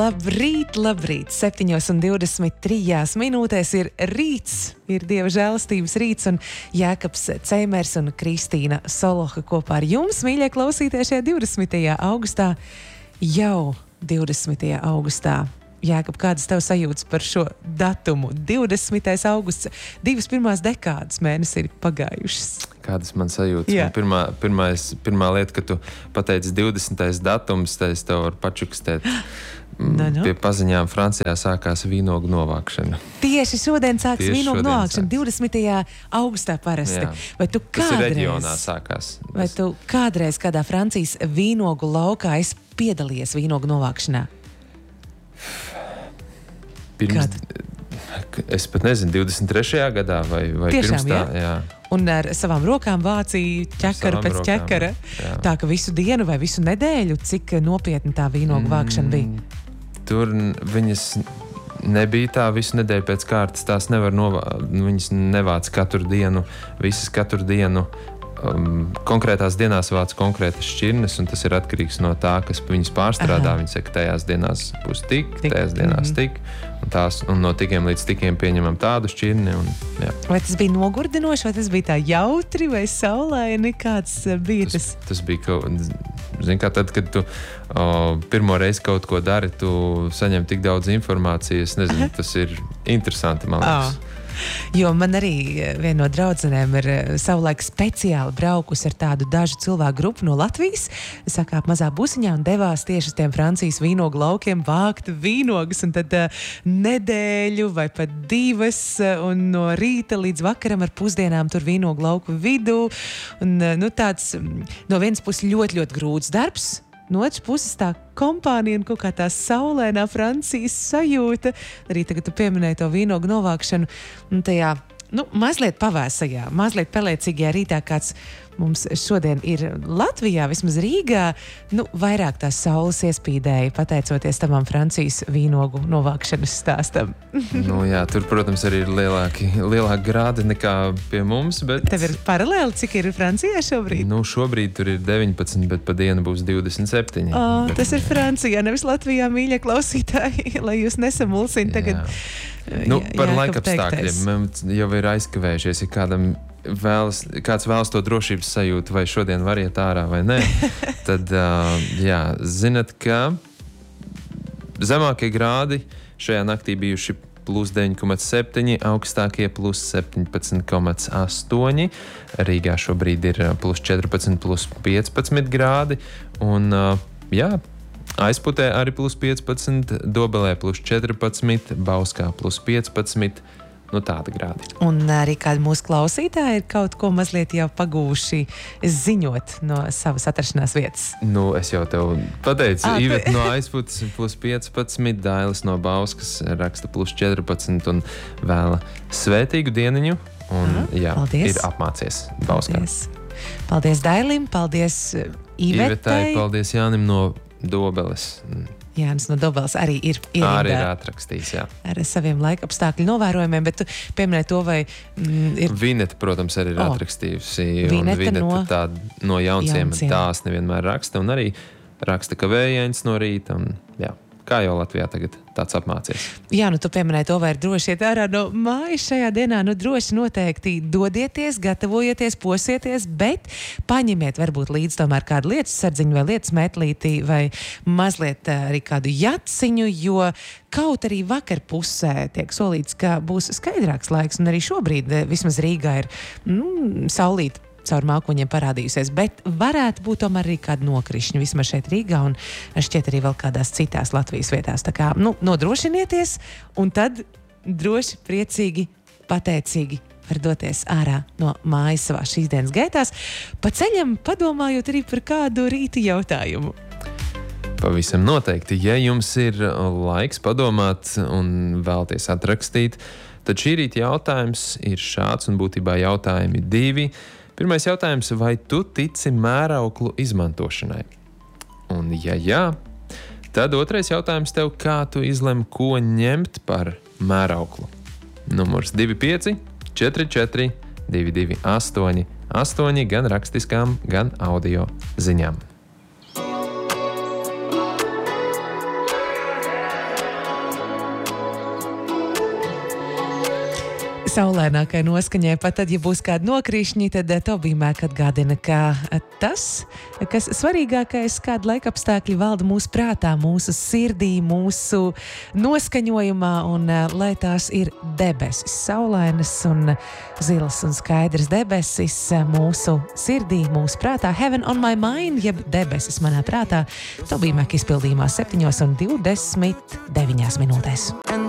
Labrīt, labrīt! 7:23 minūtēs ir rīts, ir Dieva žēlastības rīts, un Jēkabs Ceimers un Kristīna Soloha kopā ar jums, mīļie klausītāji, šajā 20. augustā, jau 20. augustā. Jēkab, kādas tev sajūtas par šo datumu? 20. augusts, 2 pirmās dekādas mēnesis ir pagājušas. Kādas man sajūtas? Pirmā lieta, ka tu pateici 20. datums, tad es tev varu pačukstēt. Pie paziņām Francijā sākās vīnogu novākšana. Tieši šodien sākas vīnogu novākšana, 20. augustā parasti. Vai tu tas ir reģionā sākās. Vai tu kādreiz kādā Francijas vīnogu laukā esi piedalījies vīnogu novākšanā? Es pat nezinu, 23. gadā vai tiešām, pirms tā. Jā. Un ar savām rokām vācīja ķekara pēc ķekara. Tā ka visu dienu vai visu nedēļu, cik nopietni tā vīnogu vākšana bija? Tur viņas nebija tā visu nedēļu pēc kārtas. Tās nevar viņas nevāc katru dienu, visas katru dienu. Konkrētās dienās vāc konkrētas šķirnes, un tas ir atkarīgs no tā, kas viņas pārstrādā. Viņi saka, tajās dienās būs tik. Tajās dienās tik, un no tikiem līdz tikiem pieņemam tādu šķirni. Vai tas bija nogurdinoši, vai tas bija tā jautri vai saulaini? Kāds bija tas? Tas bija kā tad, kad tu pirmo reizi kaut ko dari, tu saņem tik daudz informācijas. Nezinu, tas ir interesanti, man liekas. Jo man arī viena no draudzenēm ir savulaik speciāli braukusi ar tādu dažu cilvēku grupu no Latvijas, sakāp mazā busiņā un devās tieši uz tiem Francijas vīnogu laukiem vākt vīnogus, un tad nedēļu vai pat 2, un no rīta līdz vakaram ar pusdienām tur vīnogu lauku vidū, un tāds no vienas puses ļoti, ļoti grūts darbs. No otras puses tā kompānija un kaut kā tā saulēnā Francijas sajūta, arī tagad tu pieminēji to vīnogu novākšanu, un tajā, mazliet pavēsajā, mazliet pelēcīgajā rītā, kāds mums šodien ir Latvijā, vismaz Rīgā, vairāk tās saules iespīdēja, pateicoties tavam Francijas vīnogu novākšanas stāstam. Jā, tur, protams, arī ir lielāki grādi nekā pie mums, bet... Tev ir paralēli, cik ir Francijā šobrīd? Šobrīd tur ir 19, bet pa dienu būs 27. Tas ir Francijā, nevis Latvijā, mīļie klausītāji, lai jūs nesamulsina tagad. Par laikapstākļiem jau ir aizkavējušies, ja kāds vēlas to drošības sajūtu, vai šodien var iet ārā vai nē, tad, zinat, ka zemākie grādi šajā naktī bijuši +9,7, augstākie +17,8. Rīgā šobrīd ir +14, +15 grādi, un, Aizputē arī +15, Dobelē +14, Bauskā +15, tāda grādi. Un arī kādi mūsu klausītāji ir kaut ko mazliet jau pagūši ziņot no savas atrašanās vietas. Es jau tev pateicu, Iveta no Aizputes +15, Dailis no Bauskas raksta +14 un vēla svētīgu dieniņu. Un, ir apmācies Bauskā. Paldies Dailim, paldies Ivetai. Paldies Jānim no Dobeles. Jānis no Dobeles arī ir arī ir atrakstījis, ar saviem laikapstākļu novērojumiem, bet tu pieminēji to, vai ir... Vineta, protams, arī ir atrakstījusi. Vineta no Jaunciem tās nevienmēr raksta, un arī raksta, ka vējains no rīta, un kā jau Latvijā tagad tāds apmācies. Tu pieminēji to, vai ir droši iet ārā no mājas šajā dienā, droši noteikti dodieties, gatavojieties, posieties, bet paņemiet varbūt līdz tomēr kādu lietas sardziņu vai lietas metlīti vai mazliet arī kādu jaciņu, jo kaut arī vakar pusē tiek solīts, ka būs skaidrāks laiks, un arī šobrīd vismaz Rīgā ir saulīt caur mākoņiem parādījusies, bet varētu būt tomēr arī kāda nokrišņa, vismaz šeit Rīgā, un šķiet arī vēl kādās citās Latvijas vietās. Tā kā, nodrošinieties, un tad droši, priecīgi, pateicīgi var doties ārā no mājas savā šīs dienas gaitās, pa ceļam padomājot arī par kādu rīta jautājumu. Pavisam noteikti, ja jums ir laiks padomāt un vēlties atrakstīt, tad šī rīta jautājums ir šāds, un būtībā jautājumi 2. Pirmais jautājums, vai tu tici mērauklu izmantošanai? Un ja jā, tad otrais jautājums tev, kā tu izlem, ko ņemt par mērauklu? Numurs 25 44 228 8 gan rakstiskām, gan audio ziņām. saulainākai noskaņai. Pat tad, ja būs kādi nokrišņi, tad Tobija Mēk atgādina, ka tas, kas svarīgākais, kāda laikapstākļi valda mūsu prātā, mūsu sirdī, mūsu noskaņojumā, un lai tās ir debesis, saulainas un zilas un skaidras debesis mūsu sirdī, mūsu prātā. Heaven on my mind, jeb debesis manā prātā. Tobija Mēk izpildījumā 7:29 minūtēs.